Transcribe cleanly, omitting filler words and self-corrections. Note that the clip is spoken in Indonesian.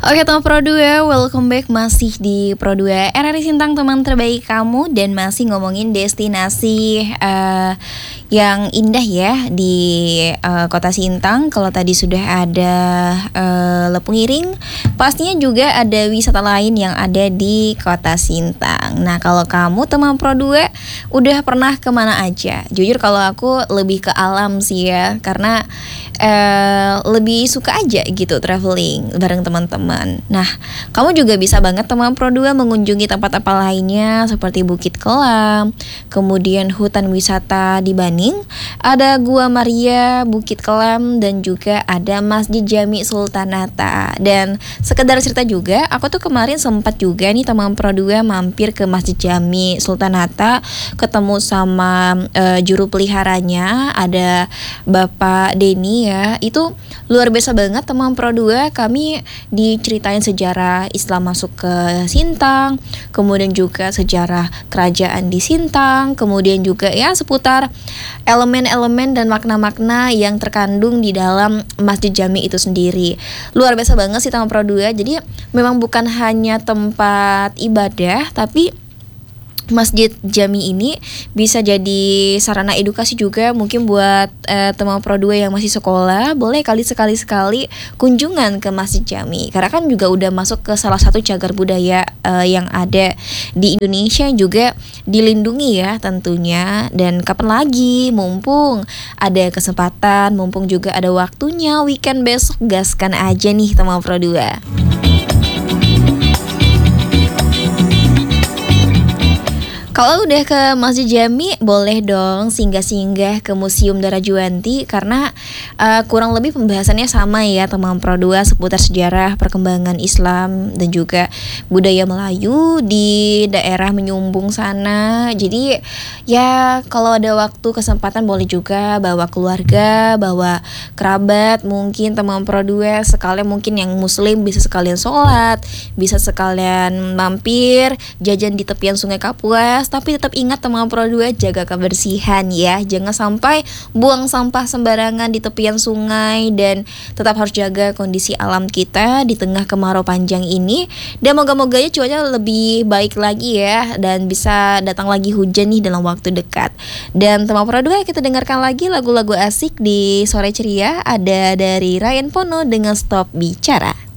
Oke teman Pro 2, welcome back masih di Pro 2 RRI Sintang, teman terbaik kamu. Dan masih ngomongin destinasi yang indah ya di kota Sintang. Kalau tadi sudah ada Lepung Iring, pastinya juga ada wisata lain yang ada di kota Sintang. Nah kalau kamu teman Pro 2 udah pernah kemana aja? Jujur kalau aku lebih ke alam sih ya, karena lebih suka aja gitu traveling bareng teman-teman. Nah, kamu juga bisa banget teman Pro 2 mengunjungi tempat apa lainnya seperti Bukit Kelam, kemudian hutan wisata di Baning, ada Gua Maria, Bukit Kelam, dan juga ada Masjid Jami Sultanata. Dan sekedar cerita juga, aku tuh kemarin sempat juga nih teman Pro 2 mampir ke Masjid Jami Sultanata, ketemu sama juru peliharanya, ada Bapak Denny ya. Itu luar biasa banget teman Pro 2. Kami diceritain sejarah Islam masuk ke Sintang, kemudian juga sejarah kerajaan di Sintang, kemudian juga ya seputar elemen-elemen dan makna-makna yang terkandung di dalam Masjid Jami itu sendiri. Luar biasa banget sih teman Pro 2. Jadi memang bukan hanya tempat ibadah, tapi Masjid Jami ini bisa jadi sarana edukasi juga mungkin buat teman Pro 2 yang masih sekolah. Boleh kali sekali-sekali kunjungan ke Masjid Jami, karena kan juga udah masuk ke salah satu cagar budaya yang ada di Indonesia, juga dilindungi ya tentunya. Dan kapan lagi, mumpung ada kesempatan, mumpung juga ada waktunya, weekend besok gaskan aja nih teman Pro 2. Kalau udah ke Masjid Jami, boleh dong singgah-singgah ke Museum Darajuwanti, karena kurang lebih pembahasannya sama ya teman Pro 2 seputar sejarah perkembangan Islam dan juga budaya Melayu di daerah Menyumbung sana. Jadi ya kalau ada waktu kesempatan boleh juga bawa keluarga, bawa kerabat, mungkin teman Pro 2 sekalian, mungkin yang muslim bisa sekalian sholat, bisa sekalian mampir jajan di tepian Sungai Kapuas. Tapi tetap ingat teman Pro 2, jaga kebersihan ya. Jangan sampai buang sampah sembarangan di tepian sungai, dan tetap harus jaga kondisi alam kita di tengah kemarau panjang ini. Dan moga-moga ya cuaca lebih baik lagi ya, dan bisa datang lagi hujan nih dalam waktu dekat. Dan teman Pro 2, kita dengarkan lagi lagu-lagu asik di sore ceria. Ada dari Ryan Pono dengan Stop Bicara.